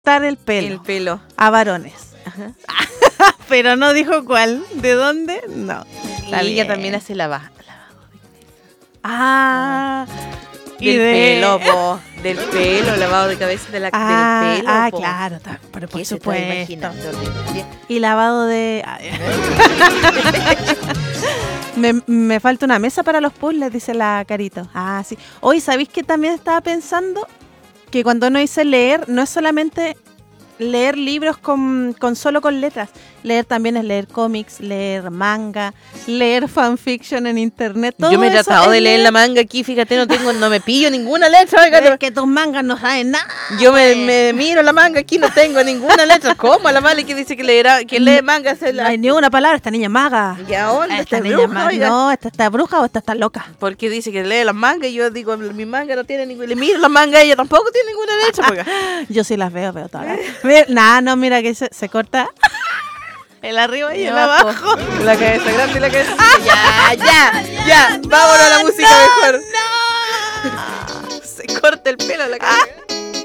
cortar el pelo. El pelo. A varones. Ajá. Pero no dijo cuál. ¿De dónde? No. Y ella también hace lavado. Ah. Del pelo, po. Del pelo, lavado de cabeza del pelo. Po. Claro, pero por ¿Qué se estaba supuesto. imaginando, ordinaria? Y lavado de... me falta una mesa para los puzzles, dice la Carito. Ah, sí. Hoy, ¿sabéis que también estaba pensando? Que cuando uno dice leer, no es solamente leer libros solo con letras. Leer también es leer cómics, leer manga, leer fanfiction en internet. Todo yo me he eso tratado es de leer la manga aquí, fíjate, no me pillo ninguna letra. Oiga, Es que tus mangas no saben nada. yo me miro la manga aquí, no tengo ninguna letra. ¿Cómo? La mala que dice que lee manga se No hay ni una palabra, esta niña es maga. ¿Y a dónde Esta está niña bruja, maga. oiga? No, esta está bruja o esta está loca. Porque dice que lee las mangas y yo digo, mi manga no tiene ninguna. Le miro la manga y ella tampoco tiene ninguna letra. Porque... Yo sí las veo todas. Mira que se corta el arriba y el abajo. La cabeza grande y la cabeza. Ya. Vámonos a la música mejor. Se corta el pelo a la cabeza.